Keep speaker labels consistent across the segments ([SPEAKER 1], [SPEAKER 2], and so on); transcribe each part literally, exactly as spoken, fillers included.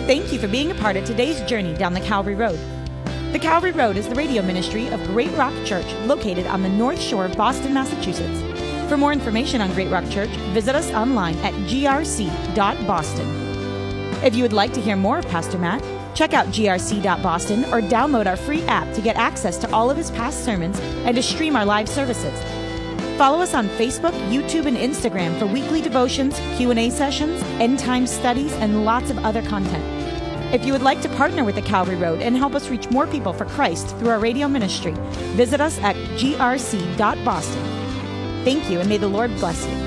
[SPEAKER 1] Thank you for being a part of today's journey down the Calvary Road. The Calvary Road is the radio ministry of Great Rock Church, located on the North Shore of Boston, Massachusetts. For more information on Great Rock Church, visit us online at g r c dot boston. If you would like to hear more of Pastor Matt, check out g r c dot boston or download our free app to get access to all of his past sermons and to stream our live services. Follow us on Facebook, YouTube, and Instagram for weekly devotions, Q and A sessions, end-time studies, and lots of other content. If you would like to partner with the Calvary Road and help us reach more people for Christ through our radio ministry, visit us at g r c dot boston. Thank you, and may the Lord bless you.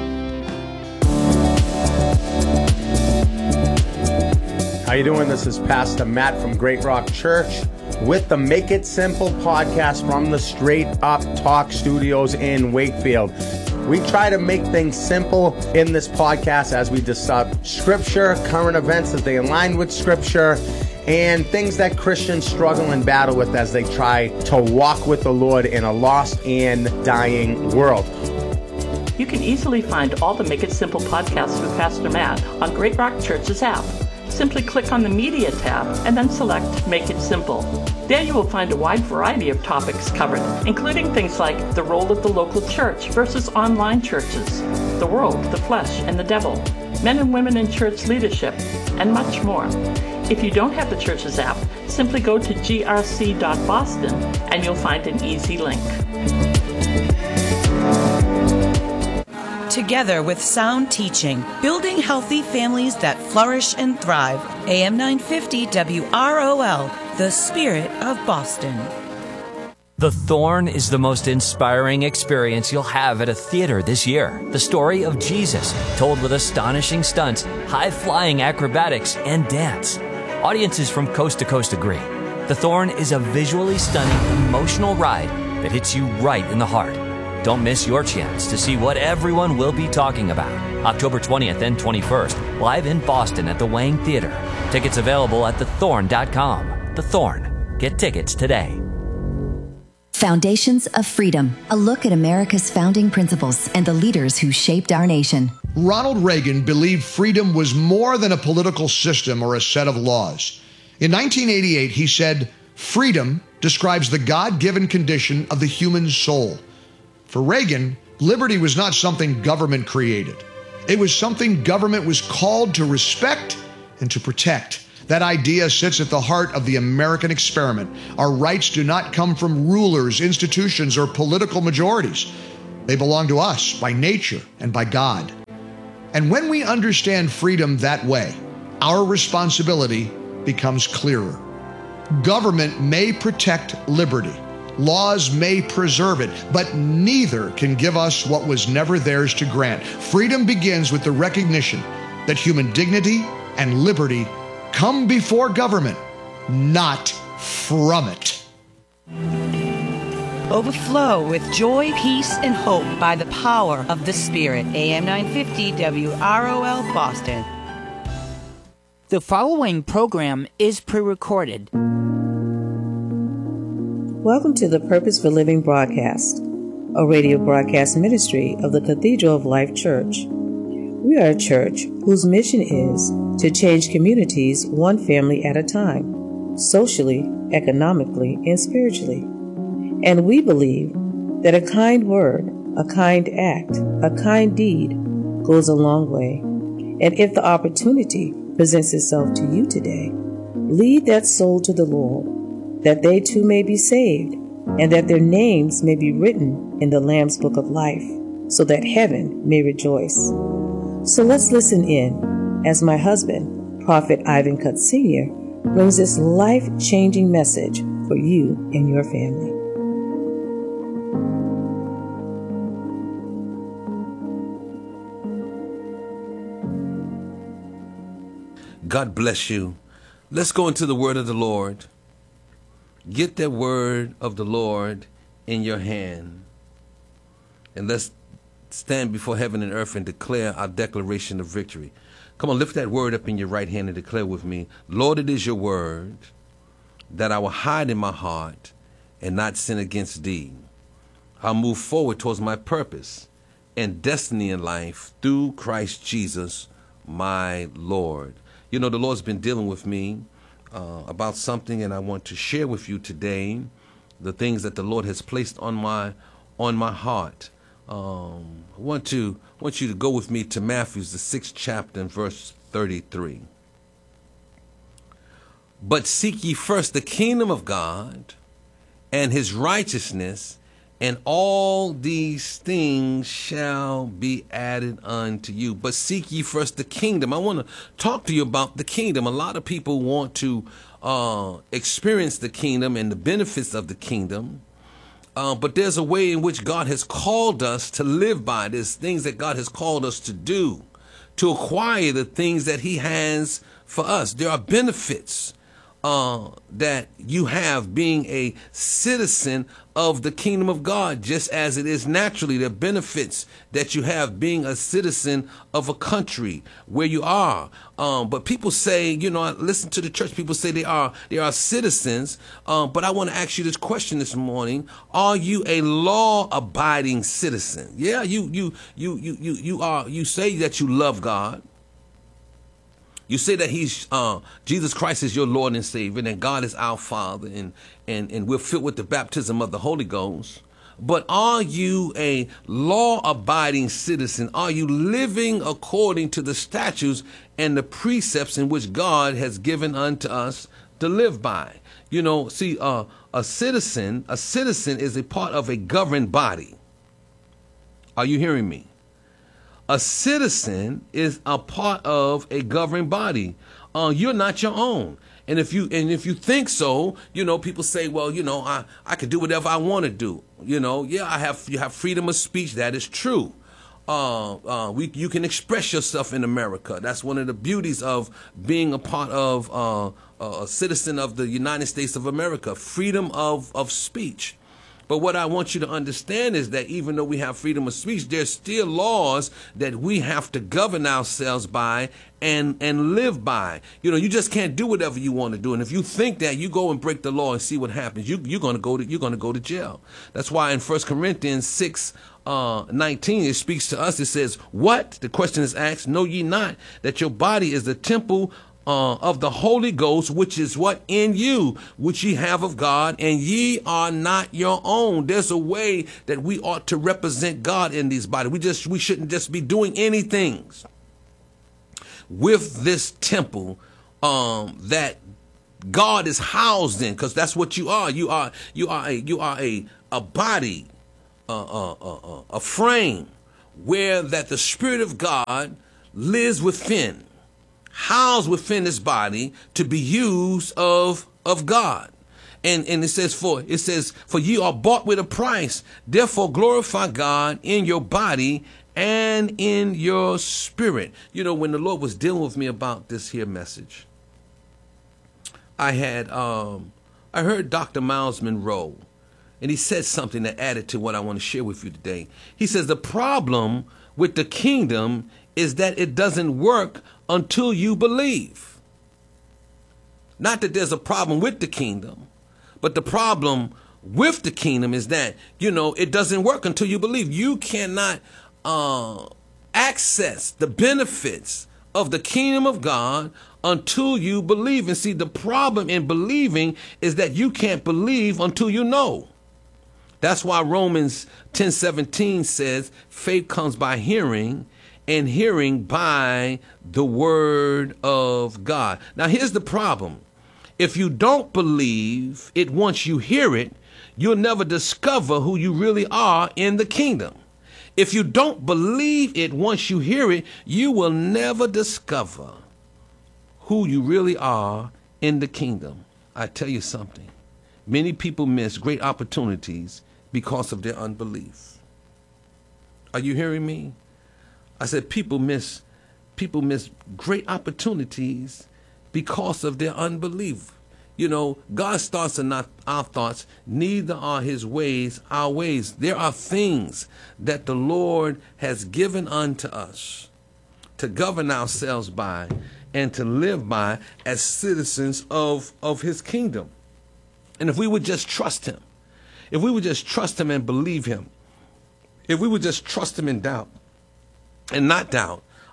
[SPEAKER 2] How you doing? This is Pastor Matt from Great Rock Church with the Make It Simple podcast from the Straight Up Talk Studios in Wakefield. We try to make things simple in this podcast as we discuss scripture, current events as they align with scripture, and things that Christians struggle and battle with as they try to walk with the Lord in a lost and dying world.
[SPEAKER 3] You can easily find all the Make It Simple podcasts with Pastor Matt on Great Rock Church's app. Simply click on the Media tab and then select Make It Simple. There you will find a wide variety of topics covered, including things like the role of the local church versus online churches, the world, the flesh, and the devil, men and women in church leadership, and much more. If you don't have the church's app, simply go to g r c dot boston and you'll find an easy link.
[SPEAKER 4] Together with sound teaching, building healthy families that flourish and thrive. A M nine fifty W R O L, the spirit of Boston.
[SPEAKER 5] The Thorn is the most inspiring experience you'll have at a theater this year. The story of Jesus, told with astonishing stunts, high-flying acrobatics, and dance. Audiences from coast to coast agree. The Thorn is a visually stunning, emotional ride that hits you right in the heart. Don't miss your chance to see what everyone will be talking about. October twentieth and twenty-first, live in Boston at the Wang Theater. Tickets available at the thorn dot com. The Thorn. Get tickets today.
[SPEAKER 6] Foundations of Freedom, a look at America's founding principles and the leaders who shaped our nation.
[SPEAKER 7] Ronald Reagan believed freedom was more than a political system or a set of laws. In nineteen eighty-eight, he said, "Freedom describes the God-given condition of the human soul." For Reagan, liberty was not something government created. It was something government was called to respect and to protect. That idea sits at the heart of the American experiment. Our rights do not come from rulers, institutions, or political majorities. They belong to us by nature and by God. And when we understand freedom that way, our responsibility becomes clearer. Government may protect liberty. Laws may preserve it, but neither can give us what was never theirs to grant. Freedom begins with the recognition that human dignity and liberty come before government, not from it.
[SPEAKER 4] Overflow with joy, peace, and hope by the power of the Spirit. A M nine fifty W R O L Boston.
[SPEAKER 8] The following program is pre-recorded.
[SPEAKER 9] Welcome to the Purpose for Living broadcast, a radio broadcast ministry of the Cathedral of Life Church. We are a church whose mission is to change communities one family at a time, socially, economically, and spiritually. And we believe that a kind word, a kind act, a kind deed goes a long way. And if the opportunity presents itself to you today, lead that soul to the Lord, that they too may be saved, and that their names may be written in the Lamb's Book of Life, so that heaven may rejoice. So let's listen in as my husband, Prophet Ivan Cutt Senior, brings this life-changing message for you and your family.
[SPEAKER 10] God bless you. Let's go into the word of the Lord. Get that word of the Lord in your hand. And let's stand before heaven and earth and declare our declaration of victory. Come on, lift that word up in your right hand and declare with me, Lord, it is your word that I will hide in my heart and not sin against thee. I'll move forward towards my purpose and destiny in life through Christ Jesus, my Lord. You know, the Lord's been dealing with me uh, about something, and I want to share with you today the things that the Lord has placed on my on my heart. Um, I want to want you to go with me to Matthew, the sixth chapter, and verse thirty-three. But seek ye first the kingdom of God and his righteousness, and all these things shall be added unto you. But seek ye first the kingdom. I want to talk to you about the kingdom. A lot of people want to uh, experience the kingdom and the benefits of the kingdom. Uh, but there's a way in which God has called us to live by. There's things that God has called us to do, to acquire the things that he has for us. There are benefits uh, that you have being a citizen of the kingdom of God, just as it is naturally. There are benefits that you have being a citizen of a country where you are. Um, but people say, you know, I listen to the church, people say they are they are citizens. Um, but I want to ask you this question this morning. Are you a law-abiding citizen? Yeah, you you you you you you are. You say that you love God. You say that he's uh, Jesus Christ is your Lord and Savior, and God is our Father, and, and, and we're filled with the baptism of the Holy Ghost. But are you a law-abiding citizen? Are you living according to the statutes and the precepts in which God has given unto us to live by? You know, see, uh, a citizen, a citizen is a part of a governed body. Are you hearing me? A citizen is a part of a governing body. Uh, you're not your own. And if you and if you think so, you know, people say, well, you know, I, I can do whatever I want to do. You know, yeah, I have you have freedom of speech. That is true. Uh, uh, we you can express yourself in America. That's one of the beauties of being a part of uh, a citizen of the United States of America. Freedom of, of speech. But what I want you to understand is that even though we have freedom of speech, there's still laws that we have to govern ourselves by and and live by. You know, you just can't do whatever you want to do. And if you think that, you go and break the law and see what happens. You you're gonna go to you're gonna go to jail. That's why in First Corinthians six uh, nineteen it speaks to us. It says, "What?" The question is asked. "Know ye not that your body is the temple Uh, of the Holy Ghost, which is what in you, which ye have of God, and ye are not your own." There's a way that we ought to represent God in these bodies. We just we shouldn't just be doing anything with this temple um, that God is housed in, because that's what you are. You are you are a you are a a body, uh, uh, uh, a frame where that the Spirit of God lives within, housed within this body to be used of of God. And and it says for it says for ye are bought with a price, therefore glorify God in your body and in your spirit. You know, when the Lord was dealing with me about this here message, I had um I heard Doctor Miles Monroe, and he said something that added to what I want to share with you today. He says the problem with the kingdom is that it doesn't work until you believe. Not that there's a problem with the kingdom, but the problem with the kingdom is that, you know, it doesn't work until you believe. You cannot uh, access the benefits of the kingdom of God until you believe. And see, the problem in believing is that you can't believe until you know. That's why Romans ten seventeen says faith comes by hearing, and hearing by the word of God. Now, here's the problem. If you don't believe it once you hear it, you'll never discover who you really are in the kingdom. If you don't believe it once you hear it, you will never discover who you really are in the kingdom. I tell you something. Many people miss great opportunities because of their unbelief. Are you hearing me? I said people miss people miss great opportunities because of their unbelief. You know, God's thoughts are not our thoughts, neither are his ways our ways. There are things that the Lord has given unto us to govern ourselves by and to live by as citizens of, of his kingdom. And if we would just trust him, if we would just trust him and believe him, if we would just trust him and doubt, and not doubt,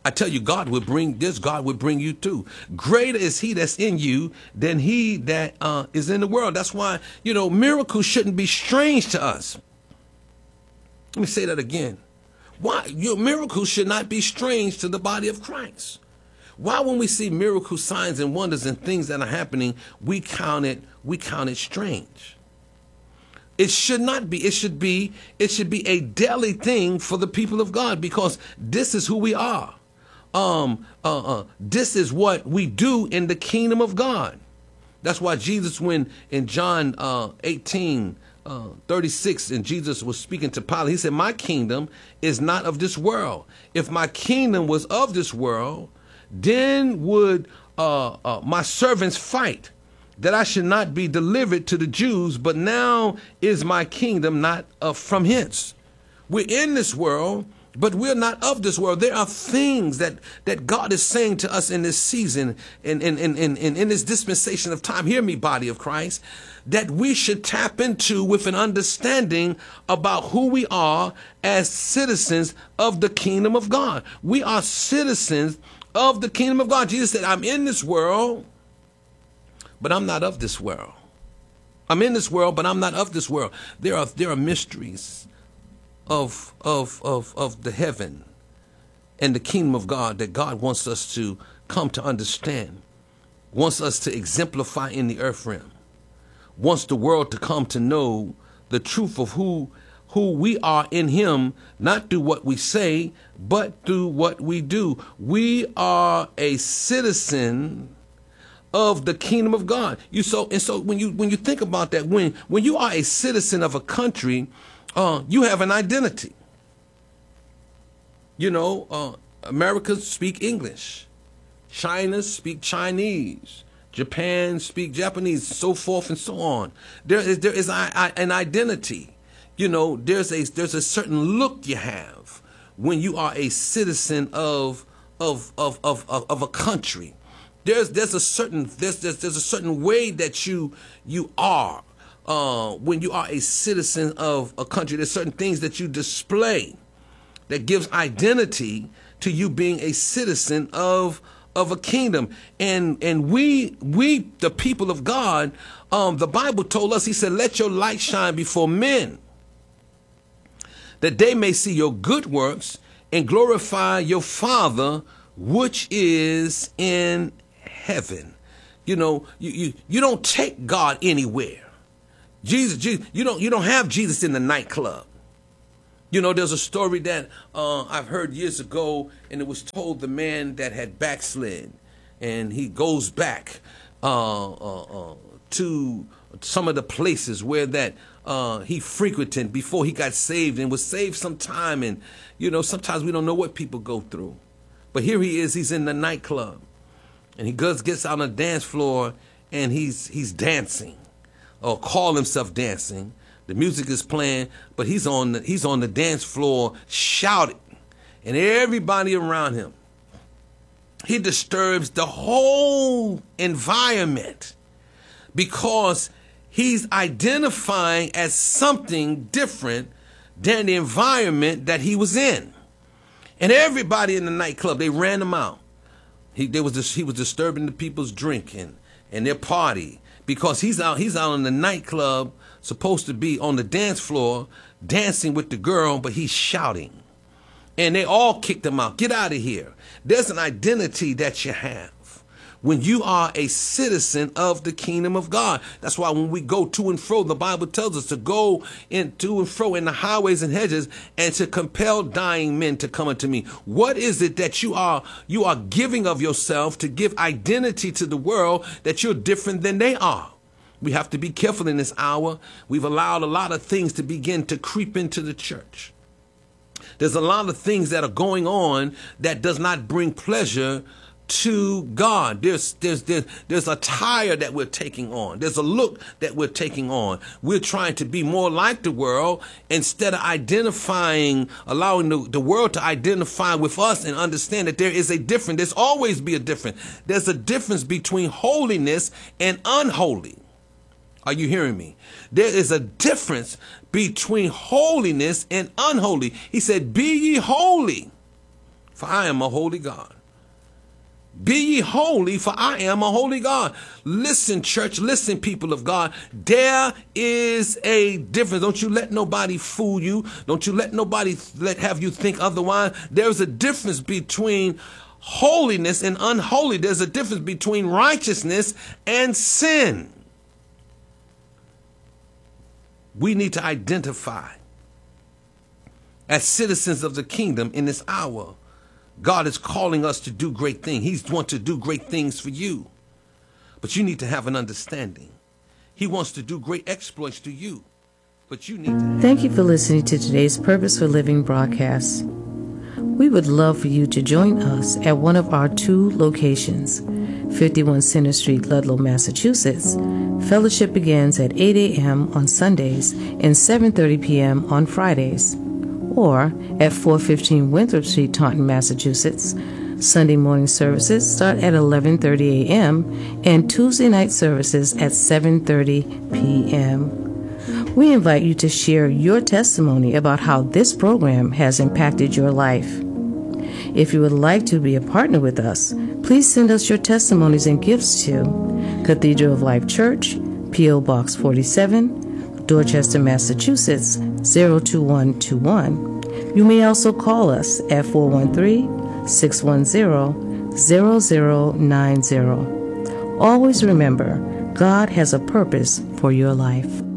[SPEAKER 10] I tell you, God will bring this. God will bring you too. Greater is he that's in you than he that uh, is in the world. That's why, you know, miracles shouldn't be strange to us. Let me say that again. Why? Your miracles should not be strange to the body of Christ. Why, when we see miracles, signs, and wonders and things that are happening, we count it, we count it strange? It should not be. It should be, it should be a daily thing for the people of God, because this is who we are. Um, uh, uh, this is what we do in the kingdom of God. That's why Jesus, when in John uh, eighteen, uh, thirty-six, and Jesus was speaking to Pilate, he said, my kingdom is not of this world. If my kingdom was of this world, then would uh, uh, my servants fight, that I should not be delivered to the Jews, but now is my kingdom not uh, from hence. We're in this world, but we're not of this world. There are things that, that God is saying to us in this season, in, in, in, in, in this dispensation of time, hear me, body of Christ, that we should tap into with an understanding about who we are as citizens of the kingdom of God. We are citizens of the kingdom of God. Jesus said, I'm in this world, but I'm not of this world. I'm in this world, but I'm not of this world. There are, there are mysteries of, of, of, of the heaven and the kingdom of God that God wants us to come to understand, wants us to exemplify in the earth realm, wants the world to come to know the truth of who, who we are in him, not through what we say, but through what we do. We are a citizen of the kingdom of God. You so and so when you when you think about that, when when you are a citizen of a country, uh, you have an identity. You know, uh, Americans speak English, China speak Chinese, Japan speak Japanese, so forth and so on. There is there is a, a, an identity. You know, there's a there's a certain look you have when you are a citizen of of of of of, of a country. There's there's a certain there's, there's there's a certain way that you you are uh, when you are a citizen of a country. There's certain things that you display that gives identity to you being a citizen of of a kingdom. And and we we the people of God, um, the Bible told us, he said, let your light shine before men, that they may see your good works and glorify your Father which is in heaven. You know, you, you, you don't take God anywhere. Jesus, Jesus, you don't you don't have Jesus in the nightclub. You know, there's a story that uh, I've heard years ago, and it was told the man that had backslid, and he goes back uh, uh, uh, to some of the places where that uh, he frequented before he got saved, and was saved sometime. And you know, sometimes we don't know what people go through, but here he is. He's in the nightclub. And he goes, gets out on the dance floor, and he's he's dancing, or call himself dancing. The music is playing, but he's on the, he's on the dance floor shouting, and everybody around him. He disturbs the whole environment because he's identifying as something different than the environment that he was in. And everybody in the nightclub, they ran him out. He there was this, he was disturbing the people's drinking and their party, because he's out he's out in the nightclub, supposed to be on the dance floor dancing with the girl, but he's shouting. And they all kicked him out. Get out of here. There's an identity that you have when you are a citizen of the kingdom of God. That's why when we go to and fro, the Bible tells us to go in to and fro in the highways and hedges and to compel dying men to come unto me. What is it that you are you are giving of yourself to give identity to the world that you're different than they are? We have to be careful in this hour. We've allowed a lot of things to begin to creep into the church. There's a lot of things that are going on that does not bring pleasure to God. There's, there's, there's, there's a tire that we're taking on. There's a look that we're taking on. We're trying to be more like the world instead of identifying, allowing the, the world to identify with us and understand that there is a difference. There's always be a difference. There's a difference between holiness and unholy. Are you hearing me? There is a difference between holiness and unholy. He said, be ye holy, for I am a holy God. Be ye holy, for I am a holy God. Listen, church, listen, people of God. There is a difference. Don't you let nobody fool you. Don't you let nobody let have you think otherwise. There's a difference between holiness and unholy. There's a difference between righteousness and sin. We need to identify as citizens of the kingdom in this hour. God is calling us to do great things. He's wants to do great things for you. But you need to have an understanding. He wants to do great exploits to you. But you need to.
[SPEAKER 9] Thank you for listening to today's Purpose for Living broadcast. We would love for you to join us at one of our two locations, fifty-one Center Street, Ludlow, Massachusetts. Fellowship begins at eight a.m. on Sundays and seven thirty p.m. on Fridays. Or at four fifteen Winthrop Street, Taunton, Massachusetts. Sunday morning services start at eleven thirty a.m. and Tuesday night services at seven thirty p.m. We invite you to share your testimony about how this program has impacted your life. If you would like to be a partner with us, please send us your testimonies and gifts to Cathedral of Life Church, P O. Box forty-seven, Dorchester, Massachusetts, zero two one two one. You may also call us at four one three, six one zero, zero zero nine zero. Always remember, God has a purpose for your life.